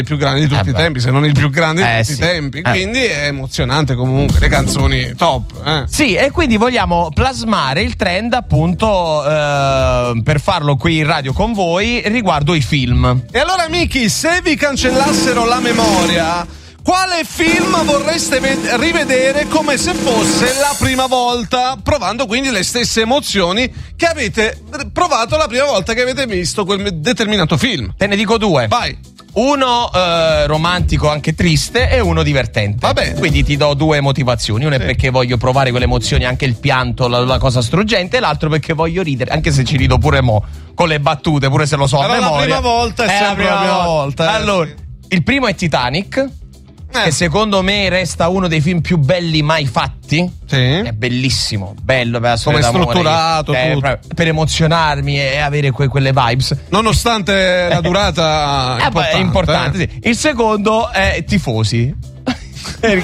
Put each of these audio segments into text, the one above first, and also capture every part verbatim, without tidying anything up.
i più grandi di tutti eh i tempi, se non il più grande di eh, tutti sì. i tempi, eh. quindi è emozionante comunque, le canzoni top. Eh. Sì, e quindi vogliamo plasmare il trend appunto eh, per farlo qui in radio con voi riguardo i film. E allora amici, se vi cancellassero la memoria, quale film vorreste ved- rivedere come se fosse la prima volta, provando quindi le stesse emozioni che avete provato la prima volta che avete visto quel determinato film? Te ne dico due. Vai. Uno eh, romantico, anche triste, e uno divertente. Va bene. Quindi ti do due motivazioni. Una Sì. è perché voglio provare quelle emozioni, anche il pianto, la, la cosa struggente, e l'altro perché voglio ridere, anche se ci rido pure mo con le battute, pure se lo so Però a la memoria. prima volta è la sempre prima la prima volta, eh, Allora, sì. il primo è Titanic. Eh. Che secondo me resta uno dei film più belli mai fatti. Sì. È bellissimo, bello per la storia Come d'amore. strutturato, Eh, tutto. per, per emozionarmi e avere que- quelle vibes. Nonostante la durata Eh, beh, è importante, eh. sì. Il secondo è Tifosi. Perché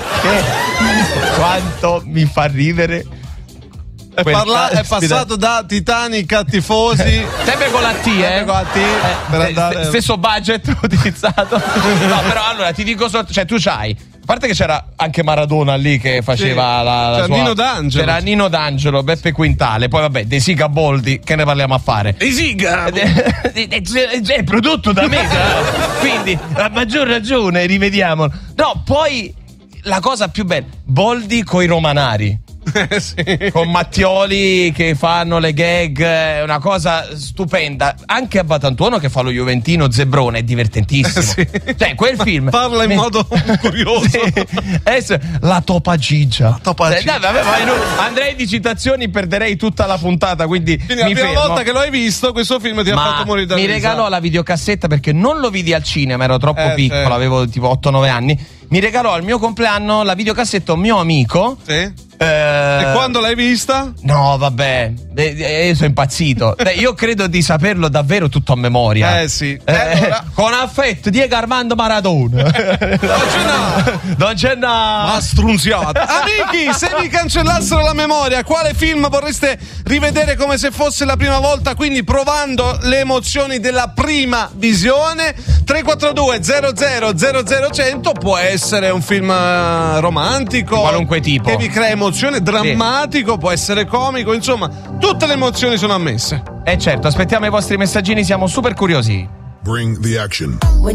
quanto mi fa ridere. È, quel parla- è caspita. passato da Titanic a Tifosi. Sempre con la T, eh? Sempre con la T, Eh, per eh, andare- Stesso budget utilizzato. No, però allora ti dico solo, cioè tu c'hai, a parte che c'era anche Maradona lì che faceva Sì. la, la C'era sua, Nino D'Angelo. c'era Nino D'Angelo, Beppe Quintale, poi vabbè, De Sica Boldi, che ne parliamo a fare? Esiga! È prodotto da me, quindi a maggior ragione rivediamolo. No, poi la cosa più bella, Boldi coi romanari. Eh, sì. Con Mattioli che fanno le gag, è una cosa stupenda. Anche a Batantuono che fa lo Juventino Zebrone è divertentissimo. Sì. Cioè, quel film Parla in modo curioso. Sì. Adesso, la Topa Gigia. La Topa Gigia. Eh, vabbè, ma io andrei di citazioni, perderei tutta la puntata. Quindi, Quindi la mi prima fermo. volta che lo hai visto, questo film ti ha Ma fatto morire da mi risate. regalò la videocassetta perché non lo vidi al cinema, ero troppo Eh, piccolo, certo. avevo tipo otto nove anni. Mi regalò al mio compleanno la videocassetta un mio amico. Sì. Eh, E quando l'hai vista? No, vabbè, eh, eh, io sono impazzito. Eh, io credo di saperlo davvero tutto a memoria. Eh, sì. Eh, Eh, allora- Con affetto, Diego Armando Maradona. Non ce n'ha. Non c'è na. Ma strunziata. Amici, se vi cancellassero la memoria, quale film vorreste rivedere come se fosse la prima volta, quindi provando le emozioni della prima visione? tre quattro due zero zero zero zero cento. Può essere un film eh, romantico, Qualunque tipo. che vi crea emozione, drammatico, può essere comico, insomma, tutte le emozioni sono ammesse. Eh certo, aspettiamo i vostri messaggini, siamo super curiosi. Bring the action. When